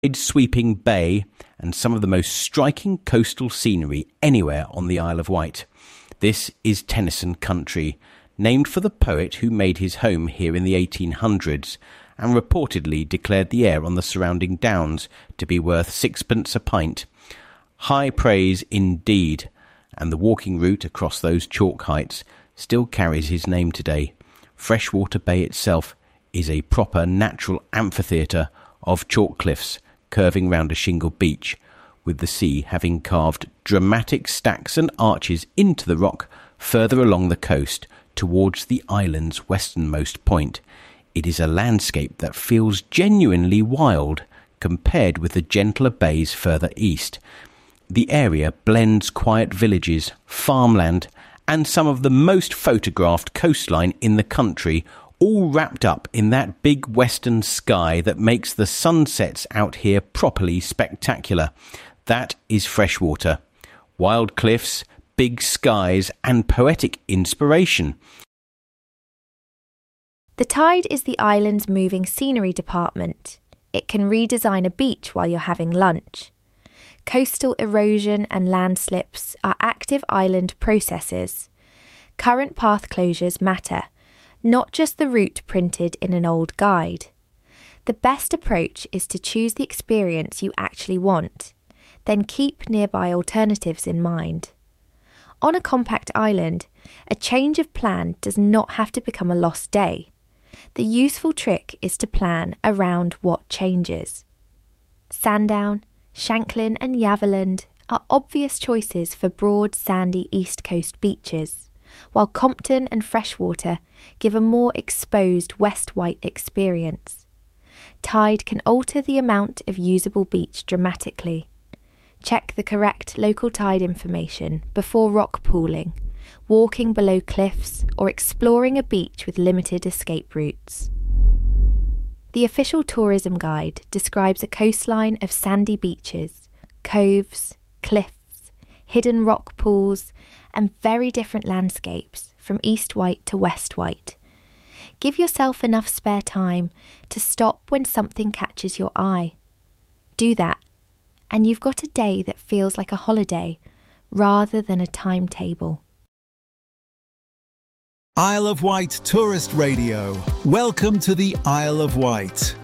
sweeping bay and some of the most striking coastal scenery anywhere on the Isle of Wight. This is Tennyson Country, named for the poet who made his home here in the 1800s and reportedly declared the air on the surrounding downs to be worth sixpence a pint. High praise indeed, and the walking route across those chalk heights still carries his name today. Freshwater Bay itself is a proper natural amphitheatre of chalk cliffs curving round a shingle beach, with the sea having carved dramatic stacks and arches into the rock further along the coast towards the island's westernmost point. It is a landscape that feels genuinely wild compared with the gentler bays further east. The area blends quiet villages, farmland, and some of the most photographed coastline in the country, all wrapped up in that big western sky that makes the sunsets out here properly spectacular. That is freshwater. Wild cliffs, big skies, and poetic inspiration. The Tide is the island's moving scenery department. It can redesign a beach while you're having lunch. Coastal erosion and landslips are active island processes. Current path closures matter, not just the route printed in an old guide. The best approach is to choose the experience you actually want, then keep nearby alternatives in mind. On a compact island, a change of plan does not have to become a lost day. The useful trick is to plan around what changes. Sandown, Shanklin and Yaverland are obvious choices for broad, sandy East Coast beaches, while Compton and Freshwater give a more exposed West Wight experience. Tide can alter the amount of usable beach dramatically. Check the correct local tide information before rock pooling, walking below cliffs, or exploring a beach with limited escape routes. The official tourism guide describes a coastline of sandy beaches, coves, cliffs, hidden rock pools, and very different landscapes from East Wight to West Wight. Give yourself enough spare time to stop when something catches your eye. Do that, and you've got a day that feels like a holiday rather than a timetable. Isle of Wight Tourist Radio. Welcome to the Isle of Wight.